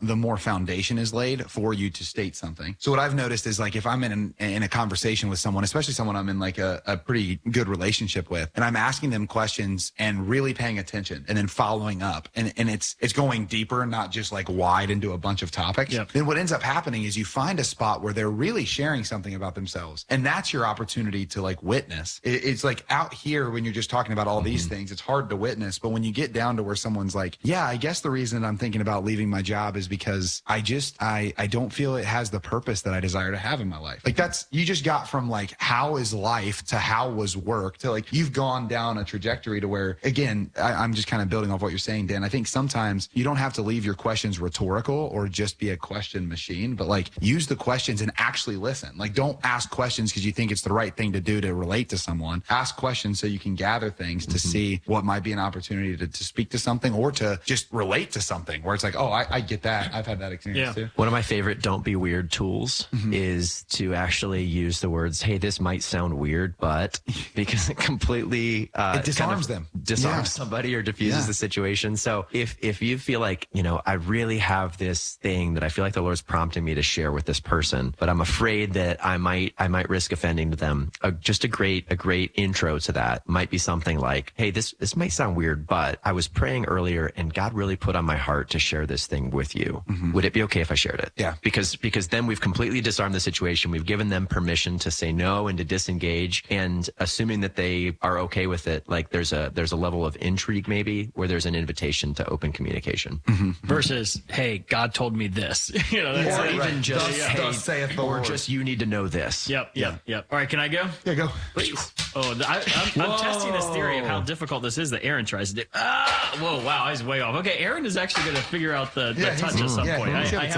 the more foundation is laid for you to state something. So what I've noticed is like if I'm in a conversation with someone, especially someone I'm in like a pretty good relationship with, and I'm asking them questions and really paying attention and then following up, and it's going deeper, not just like wide into a bunch of topics. Yep. Then what ends up happening is you find a spot where they're really sharing something about themselves, and that's your opportunity to like witness. It's like out here when you're just talking about all these things, it's hard to witness. But when you get down to where someone's like, yeah, I guess the reason I'm thinking about leaving my job is because I don't feel it has the purpose that I desire to have in my life. Like that's, you just got from like, how is life to how was work to like, you've gone down a trajectory to where, again, I'm just kind of building off what you're saying, Dan. I think sometimes you don't have to leave your questions rhetorical or just be a question machine, but like use the questions and actually listen. Like don't ask questions because you think it's the right thing to do to relate to someone. Ask questions so you can gather things to see what might be an opportunity to speak to something or to just relate to something where it's like, oh, I get that. I've had that experience too. One of my favorite don't be weird tools is to actually use the words, hey, this might sound weird, but because it completely it disarms them. Disarms somebody or diffuses the situation. So if you feel like, you know, I really have this thing that I feel like the Lord's prompting me to share with this person, but I'm afraid that I might risk offending to them. Just a great intro to that might be something like, hey, this might sound weird, but I was praying earlier and God really put on my heart to share this thing with you. Would it be okay if I shared it? Yeah. Because then we've completely disarmed the situation. We've given them permission to say no and to disengage, and assuming that they are okay with it, like there's a level of intrigue maybe where there's an invitation to open communication. Versus, hey, God told me this. You know, that's or even just, hey, thus saith the or Lord. just you need to know this. Yep. All right, can I go? Yeah, go. Please. Oh, I'm testing this theory of how difficult this is that Aaron tries to do. Whoa, wow, I was way off. Okay, Aaron is actually going to figure out the touch at some point.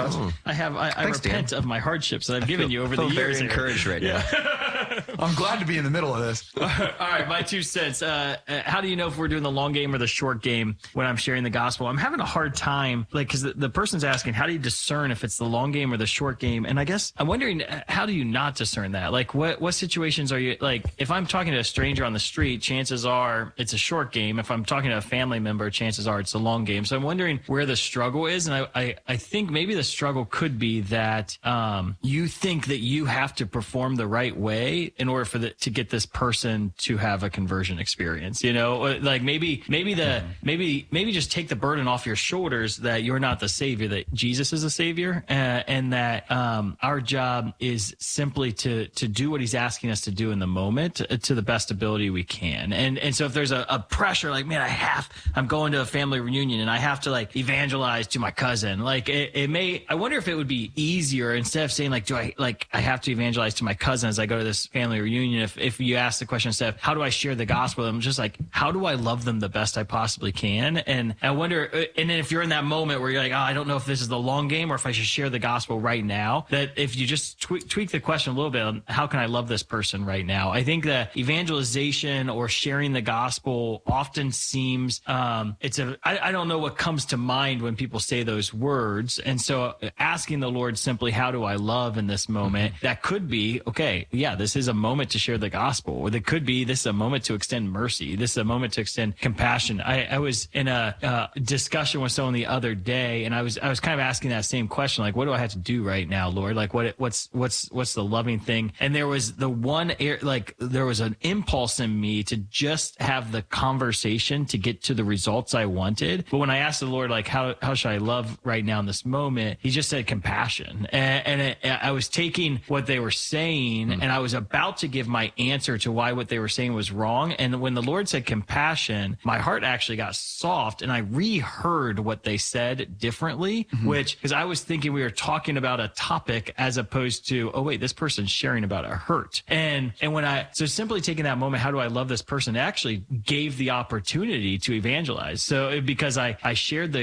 I repent of my hardships that I've given you over the years. Very encouraged right now. I'm glad to be in the middle of this. All right, my 2 cents. How do you know if we're doing the long game or the short game when I'm sharing the gospel? I'm having a hard time, like, because the person's asking, how do you discern if it's the long game or the short game? And I guess I'm wondering, how do you not discern that? Like, what situations are you, like, if I'm talking to a stranger on the street, chances are it's a short game. If I'm talking to a family member, chances are it's a long game. So I'm wondering where the struggle is. And I think maybe the struggle could be that you think that you have to perform the right way in order to get this person to have a conversion experience. You know, like maybe just take the burden off your shoulders that you're not the savior, that Jesus is the savior, and that our job is simply to do what he's asking us to do in the moment to the best ability we can. And so if there's a pressure, like, man, I'm going to a family reunion and I have to like evangelize to my cousin, like I wonder if it would be easier, instead of saying like, I have to evangelize to my cousin as I go to this family reunion, if you ask the question instead of how do I share the gospel, I'm just like, how do I love them the best I possibly can? And I wonder, and then if you're in that moment where you're like, I don't know if this is the long game or if I should share the gospel right now, that if you just tweak the question a little bit on how can I love this person right now? I think that evangelization or sharing the gospel often seems, I don't know what comes to mind when people say those words. And so asking the Lord simply, how do I love in this moment? That could be, okay, yeah, this is a moment to share the gospel, or that could be, this is a moment to extend mercy. This is a moment to extend compassion. I was in a discussion with someone the other day, and I was kind of asking that same question, like, what do I have to do right now, Lord? Like, what's the loving thing? And there was there was an impulse in me to just have the conversation to get to the results I wanted. But when I asked the Lord, like, how should I love right now in this moment? He just said compassion. And I was taking what they were saying and I was about to give my answer to why what they were saying was wrong. And when the Lord said compassion, my heart actually got soft and I reheard what they said differently, because I was thinking we were talking about a topic as opposed to, oh wait, this person's sharing about a hurt. And so simply taking that moment, how do I love this person? It actually gave the opportunity to evangelize. So because I shared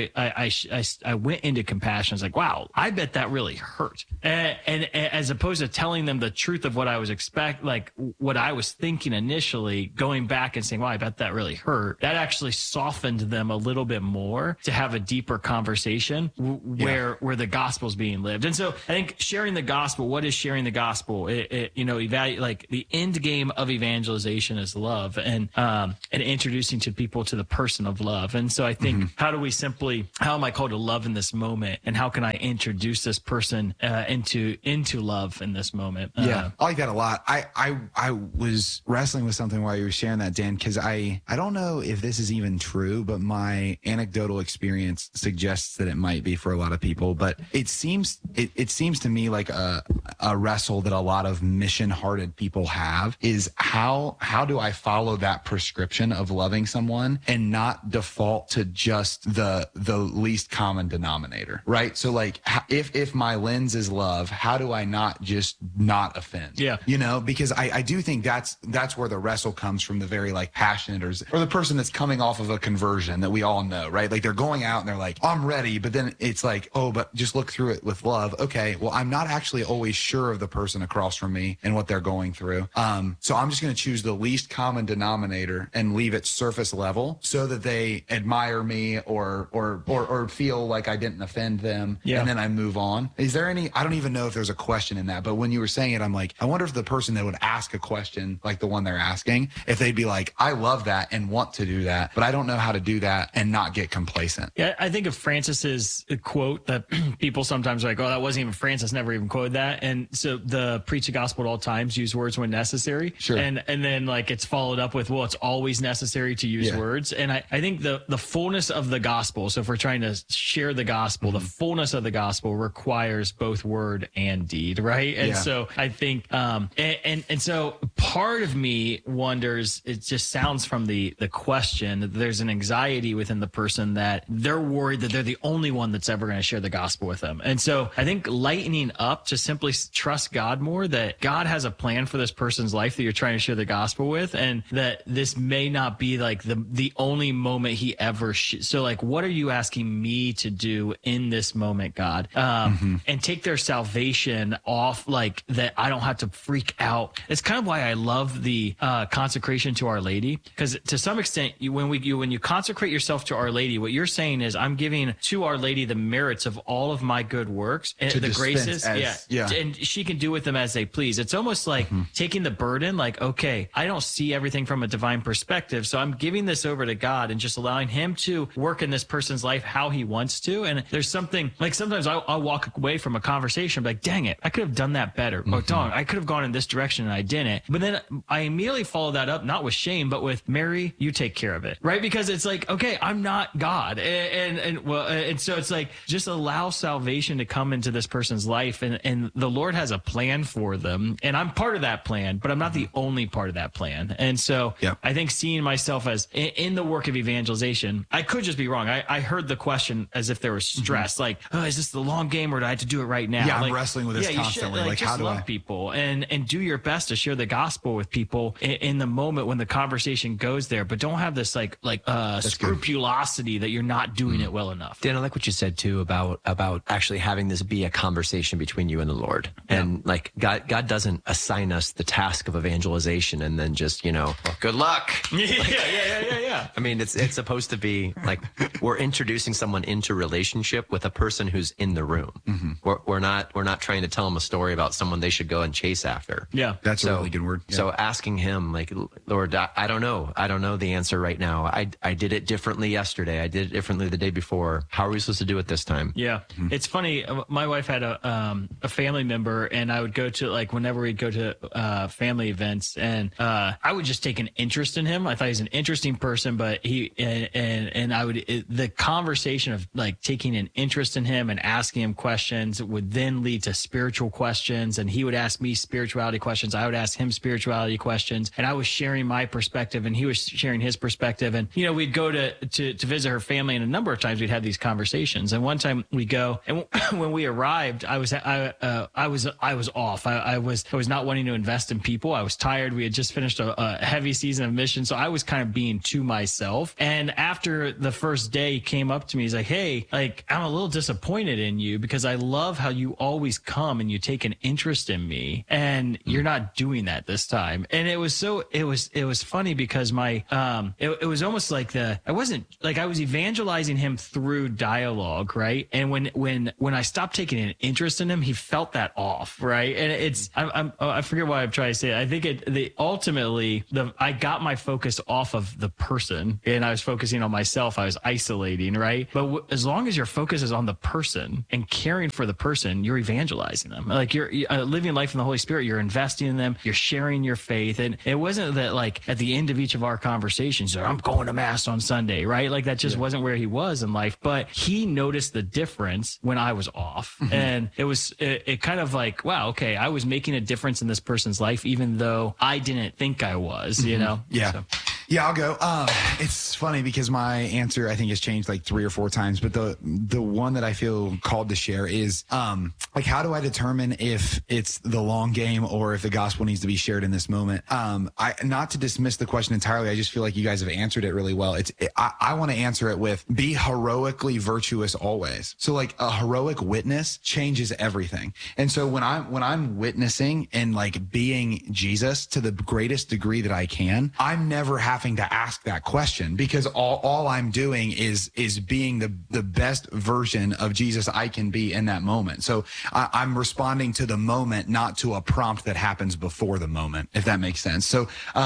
I went into compassion. I was like, wow, I bet that really hurt. And as opposed to telling them the truth of what I was what I was thinking initially, going back and saying, wow, I bet that really hurt. That actually softened them a little bit more to have a deeper conversation where the gospel is being lived. And so I think sharing the gospel, what is sharing the gospel? The end game of evangelization is love, and introducing to people to the person of love. And so I think, how am I called to love in this moment, and how can I introduce this person into love in this moment? I like that a lot. I was wrestling with something while you were sharing that, Dan, because I don't know if this is even true, but my anecdotal experience suggests that it might be for a lot of people. But it seems to me like a wrestle that a lot of mission-hearted people have is how do I follow that prescription of loving someone and not default to just the least common denominator, right? So like if my lens is love, how do I not just not offend? Yeah. You know, because I do think that's where the wrestle comes from, the very like passionate or the person that's coming off of a conversion that we all know, right? Like they're going out and they're like, I'm ready. But then it's like, oh, but just look through it with love. Okay, well, I'm not actually always sure of the person across from me and what they're going through. So I'm just going to choose the least common denominator and leave it surface level so that they admire me or feel like I didn't offend them. Yeah. And then I move on. Is there any, I don't even know if there's a question in that, but when you were saying it, I'm like, I wonder if the person that would ask a question like the one they're asking, if they'd be like, I love that and want to do that, but I don't know how to do that and not get complacent. Yeah, I think of Francis's quote that people sometimes are like, oh, that wasn't even Francis, never even quoted that. And so the preach the gospel at all times, use words when necessary. Sure. And then like it's followed up with, well, it's always necessary to use words. And I think the fullness of the gospel, so if we're trying to share the gospel, the fullness of the gospel requires both word and deed, right? And so I think, and so part of me wonders, it just sounds from the question that there's an anxiety within the person that they're worried that they're the only one that's ever going to share the gospel with them. And so I think lightening up to simply trust God more, that God has a plan for this person's life that you're trying to share the gospel with, and that this may not be like the only moment he ever so like, what are you asking me to do in this moment, God? And take their salvation off, like that I don't have to freak out. It's kind of why I love the consecration to Our Lady, because to some extent, when you consecrate yourself to Our Lady, what you're saying is, I'm giving to Our Lady the merits of all of my good works and the graces, and she can do with them as they please. It's almost like taking the burden, like, okay, I don't see everything from a divine perspective, so I'm giving this over to God and just allowing Him to work in this person's life how He wants to. And there's something like, sometimes I'll walk away from a conversation like, dang it, I could have done that better. Or dang, I could have gone in this direction and I didn't. But then I immediately follow that up, not with shame, but with, Mary, you take care of it, right? Because it's like, okay, I'm not God, and so it's like, just allow salvation to come into this person's life, and the Lord has a plan for them, and I'm part of that plan, but I'm not the only part of that plan. And so I think seeing myself as in the work of evangelization, I could just be wrong. I heard the question as if there was stress, like, oh, is this the long game or do I have to do it right now? Yeah, like, I'm wrestling with this constantly. Like, just how do love I people and do your best to share the gospel with people in the moment when the conversation goes there, but don't have this like scrupulosity that you're not doing it well enough. Dan, I like what you said too about actually having this be a conversation between you and the Lord. And like God doesn't assign us the task of evangelization and then just, well, good luck. Yeah. I mean, it's supposed to be like we're introducing someone into relationship with a person who's in the room. We're not trying to tell them a story about someone they should go and chase after. Yeah. That's a really good word. Yeah. So asking Him, like, Lord, I don't know. I don't know the answer right now. I did it differently yesterday. I did it differently the day before. How are we supposed to do it this time? Yeah. It's funny. My wife had a family member, and I would go to, like, whenever we'd go to family events, and I would just take an interest in him. I thought he was an interesting person, but the conversation of like taking an interest in him and asking him questions would then lead to spiritual questions, and he would ask me spirituality questions. I would ask him spirituality questions, and I was sharing my perspective and he was sharing his perspective. And, we'd go to visit her family, and a number of times we'd have these conversations. And one time we go, and when we arrived, I was off. I was not wanting to invest in people. I was tired. We had just finished a heavy season of mission. So I was kind of being to myself. And after the first day, he came up to me. He's like, hey, like, I'm a little disappointed in you because I love how you always come and you take an interest in me, and you're not doing that this time. And it was funny because it was almost like I was evangelizing him through dialogue, right? And when I stopped taking an interest in him, he felt that off, right? And I forget why I'm trying to say it. I think ultimately I got my focus off of the person and I was focusing on myself. I was isolating, right? But as long as your focus is on the person and caring for the person, you're evangelizing them. Like you're living life in the Holy Spirit. You're investing in them. You're sharing your faith. And it wasn't that like at the end of each of our conversations, I'm going to mass on Sunday, right? Like that just wasn't where he was in life. But he noticed the difference when I was off. And it kind of like, wow, okay, I was making a difference in this person's life, even though I didn't think I was, you know? Yeah. So. Yeah, I'll go. It's funny because my answer, I think, has changed like 3 or 4 times. But the one that I feel called to share is like, how do I determine if it's the long game or if the gospel needs to be shared in this moment? Not to dismiss the question entirely. I just feel like you guys have answered it really well. I want to answer it with be heroically virtuous always. So like a heroic witness changes everything. And so when I'm witnessing and like being Jesus to the greatest degree that I can, I'm never having to ask that question because all I'm doing is being the best version of Jesus I can be in that moment. So I'm responding to the moment, not to a prompt that happens before the moment, if that makes sense. So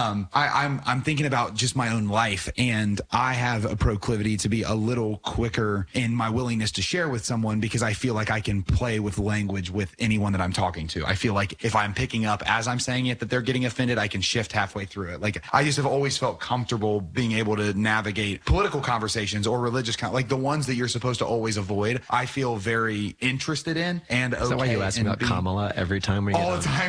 I'm thinking about just my own life, and I have a proclivity to be a little quicker in my willingness to share with someone because I feel like I can play with language with anyone that I'm talking to. I feel like if I'm picking up as I'm saying it that they're getting offended, I can shift halfway through it. Like I just have always felt comfortable being able to navigate political conversations or religious, like the ones that you're supposed to always avoid. I feel very interested in and okay. Is that why you ask me about Kamala every time we get all the time?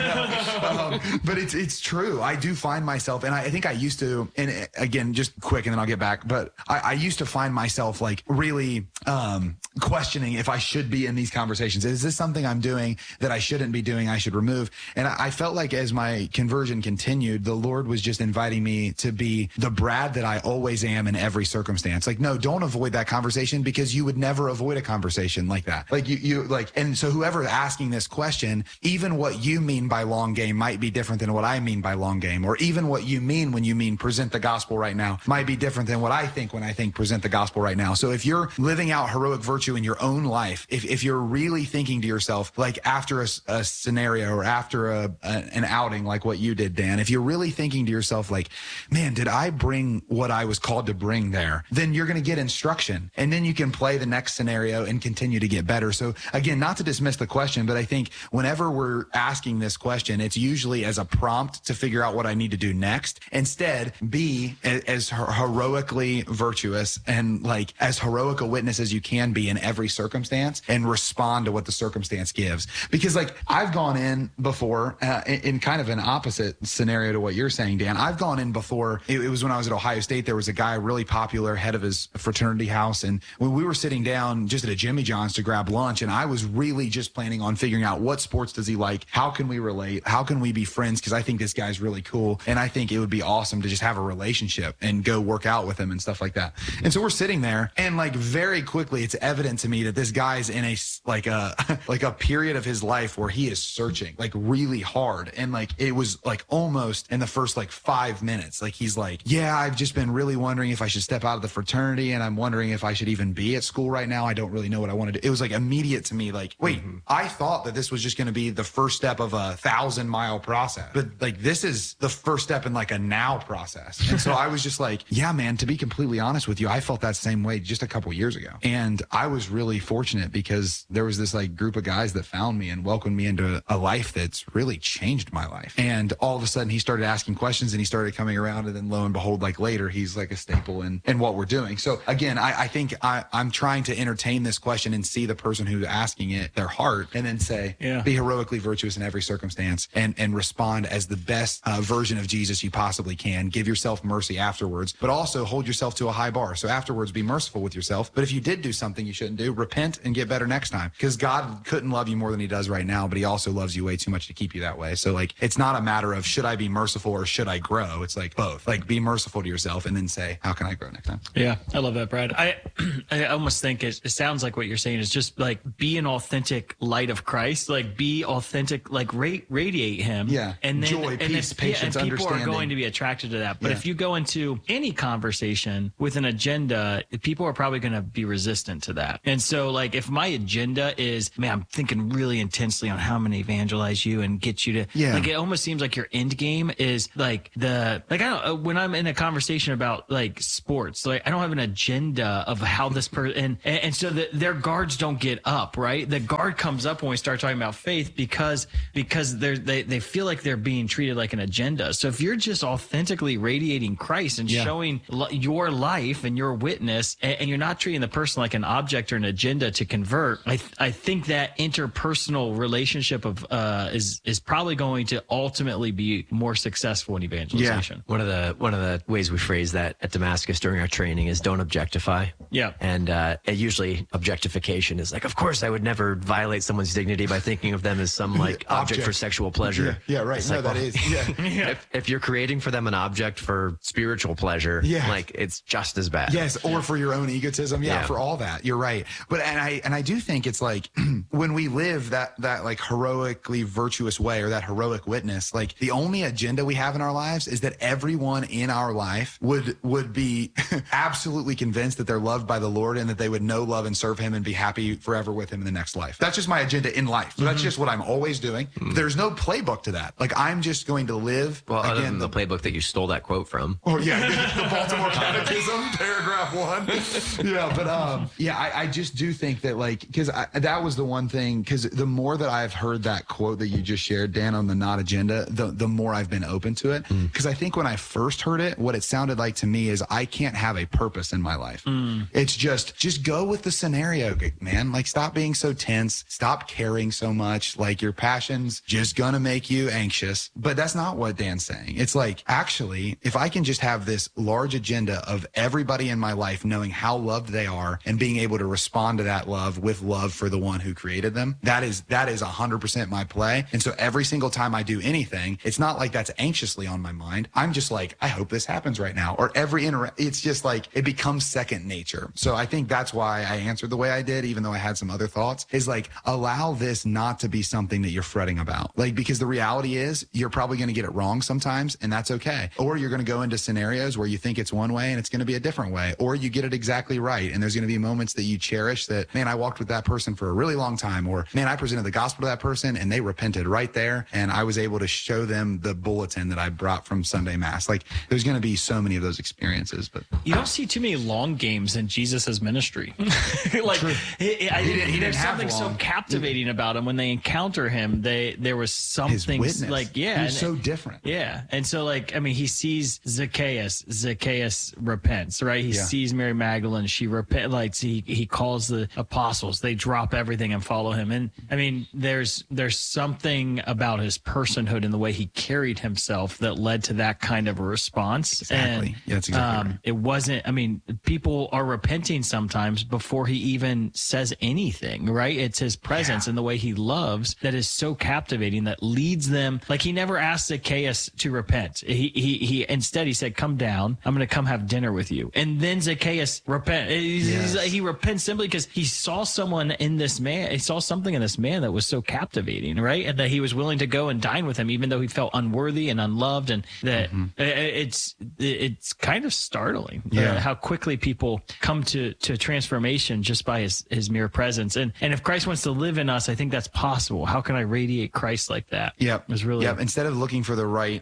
Yeah, no. But it's true. I do find myself, and I think I used to, and again, just quick, and then I'll get back. But I used to find myself like really questioning if I should be in these conversations. Is this something I'm doing that I shouldn't be doing? I should remove. And I felt like as my conversion continued, the Lord was just inviting me to be the Brad that I always am in every circumstance. Like, no, don't avoid that conversation because you would never avoid a conversation like that. Like you like, and so whoever's asking this question, even what you mean by long game might be different than what I mean by long game, or even what you mean when you mean present the gospel right now might be different than what I think when I think present the gospel right now. So if you're living out heroic virtue in your own life, if you're really thinking to yourself, like after a scenario or after an outing like what you did, Dan, if you're really thinking to yourself like, man, did I bring what I was called to bring there? Then you're going to get instruction, and then you can play the next scenario and continue to get better. So again, not to dismiss the question, but I think whenever we're asking this question, it's usually as a prompt to figure out what I need to do next. Instead, be as heroically virtuous and like as heroic a witness as you can be in every circumstance and respond to what the circumstance gives. Because like I've gone in before in kind of an opposite scenario to what you're saying, Dan. I've gone in before. It was when I was at Ohio State. There was a guy really popular, head of his fraternity house. And when we were sitting down just at a Jimmy John's to grab lunch, and I was really just planning on figuring out what sports does he like? How can we relate? How can we be friends? Because I think this guy's really cool. And I think it would be awesome to just have a relationship and go work out with him and stuff like that. And so we're sitting there, and like very quickly, it's evident to me that this guy's in a like a period of his life where he is searching like really hard. And like it was like almost in the first like 5 minutes, like he's like, yeah, I've just been really wondering if I should step out of the fraternity, and I'm wondering if I should even be at school right now. I don't really know what I want to do. It was like immediate to me, like, wait, I thought that this was just going to be the first step of a 1,000-mile process, but like this is the first step in like a now process. And so I was just like, yeah, man, to be completely honest with you, I felt that same way just a couple years ago. And I was really fortunate because there was this like group of guys that found me and welcomed me into a life that's really changed my life. And all of a sudden he started asking questions and he started coming around, and then lo and behold, like later, he's like a staple in what we're doing. So again, I think I'm trying to entertain this question and see the person who's asking it, their heart, and then say, be heroically virtuous in every circumstance and respond as the best version of Jesus you possibly can. Give yourself mercy afterwards, but also hold yourself to a high bar. So afterwards, be merciful with yourself. But if you did do something you shouldn't do, repent and get better next time, because God couldn't love you more than he does right now, but he also loves you way too much to keep you that way. So like, it's not a matter of should I be merciful or should I grow? It's like both. Like be merciful to yourself and then say, how can I grow next time? Yeah, I love that, Brad. I almost think it sounds like what you're saying is just like be an authentic light of Christ, like be authentic, like radiate him. Yeah. And then joy, peace, patience, and people understanding. are going to be attracted to that. But if you go into any conversation with an agenda, people are probably going to be resistant to that. And so like if my agenda is, man, I'm thinking really intensely on how I'm going to evangelize you and get you to, like it almost seems like your end game is like I don't, when I'm in a conversation about like sports, like I don't have an agenda of how this person, and so their guards don't get up, right? The guard comes up when we start talking about faith because they feel like they're being treated like an agenda. So if you're just authentically radiating Christ and showing your life and your witness, and you're not treating the person like an object or an agenda to convert, I think that interpersonal relationship of is probably going to ultimately be more successful in evangelization. One of the ways we phrase that at Damascus during our training is don't objectify. Yeah. And usually objectification is like, of course I would never violate someone's dignity by thinking of them as some like object for sexual pleasure. Yeah, right. It's No, like, that well, is. if you're creating for them an object for spiritual pleasure, like it's just as bad. Yes, or for your own egotism. Yeah, for all that. You're right. But and I do think it's like when we live that like heroically virtuous way or that heroic witness, like the only agenda we have in our lives is that everyone in our life would be absolutely convinced that they're loved by the Lord and that they would know, love, and serve him and be happy forever with him in the next life. That's just my agenda in life. So that's just what I'm always doing. There's no playbook to that. Like I'm just going to live. Well, other than the playbook that you stole that quote from. Oh yeah, the Baltimore Catechism, paragraph 1. Yeah, but I just do think that like because that was the one thing. Because the more that I've heard that quote that you just shared, Dan, on the not agenda, the more I've been open to it. Because I think when I first heard it, what it sounded like to me is I can't have a purpose in my life. It's just go with the scenario, man. Like stop being so tense, stop caring so much. Like your passion's just gonna make you anxious. But that's not what Dan's saying. It's like, actually, if I can just have this large agenda of everybody in my life knowing how loved they are and being able to respond to that love with love for the one who created them, that is 100% my play. And so every single time I do anything, it's not like that's anxiously on my mind. I'm just like, I hope this happens right now. Or it's just like, it becomes second nature. So I think that's why I answered the way I did, even though I had some other thoughts, is like, allow this not to be something that you're fretting about. Like, because the reality is you're probably going to get it wrong sometimes, and that's okay. Or you're going to go into scenarios where you think it's one way and it's going to be a different way, or you get it exactly right. And there's going to be moments that you cherish that, man, I walked with that person for a really long time, or man, I presented the gospel to that person and they repented right there. And I was able to show them the bulletin that I brought from Sunday Mass. Like there's going to be so many of those experiences, but you don't see too many long games in Jesus's ministry. Like he didn't there's have something so long. captivating about him when they encounter him. There was something His witness. like, he's so different. Yeah. And so like, I mean, he sees Zacchaeus repents, right? He sees Mary Magdalene. She repent, like he calls the apostles, they drop everything and follow him. And I mean, there's something about his personhood and the way he carried himself that led to that kind of a response. Exactly. And, Yeah, that's exactly right. It wasn't, I mean, people are repenting sometimes before he even says anything, right? It's his presence and the way he loves that is so captivating that leads them. Like he never asked Zacchaeus to repent. He instead he said, come down. I'm going to come have dinner with you. And then Zacchaeus repent. He repents simply because he saw someone in this man. He saw something in this man that was so captivating, right? And that he was willing to go and dine with him, even though he felt unworthy and unloved. And that it's kind of startling how quickly people come to transformation just by his mere presence. And if Christ wants to live in us, I think that's possible. How can I radiate Christ like that? Yep. It's really Instead of looking for the right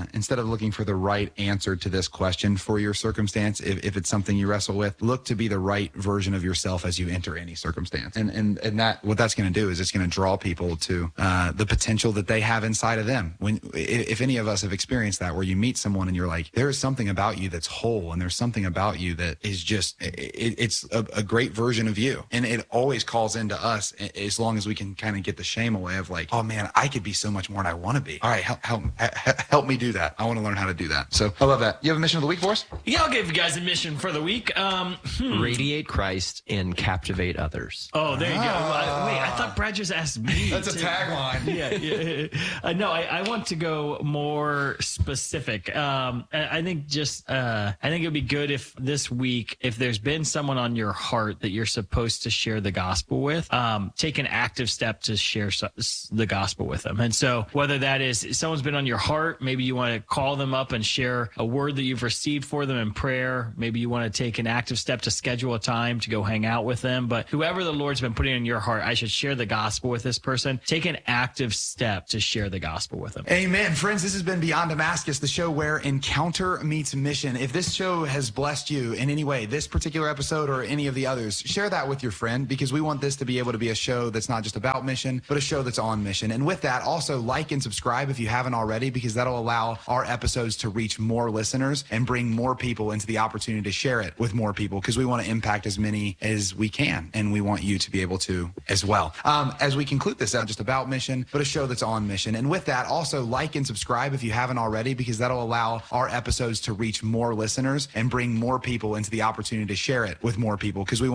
answer to this question for your circumstance, if it's something you wrestle with, look to be the right version of yourself as you enter any circumstance. And that what that's going to do is it's going to draw people to the potential that they have inside of them. If any of us have experienced that, where you meet someone and you're like, there is something about you that's whole, and there's something about you that is just it's a great version of you. And it always calls into us, as long as we can kind of get the shame away of like, oh man, I could be so much more than I want to be. All right, help me do that. I want to learn how to do that. So I love that. You have a mission of the week for us? Yeah, I'll give you guys a mission for the week. Radiate Christ and captivate others. Oh, there you go. Wait, I thought Brad just asked me. That's a tagline. Yeah. No, I want to go more specific. I think it would be good if this week, if there's been someone on your heart that you're supposed to share the gospel with, take an active step to share the gospel with them. And so whether that is someone's been on your heart, maybe you want to call them up and share a word that you've received for them in prayer. Maybe you want to take an active step to schedule a time to go hang out with them. But whoever the Lord's been putting in your heart, I should share the gospel with this person. Take an active step to share the gospel with them. Amen. Friends, this has been Beyond Damascus, the show where encounter meets mission. If this show has blessed you in any way, this particular episode or any of the others, share that with your friend, because we want this to be able to be a show that's not just about mission, but a show that's on mission. And with that, also like and subscribe if you haven't already, because that'll allow our episodes to reach more listeners and bring more people into the opportunity to share it with more people, because we want to impact as many as we can, and we want you to be able to as well. As we conclude this out, just about mission, but a show that's on mission. And with that, also like and subscribe if you haven't already, because that'll allow our episodes to reach more listeners and bring more people into the opportunity to share it with more people, because we want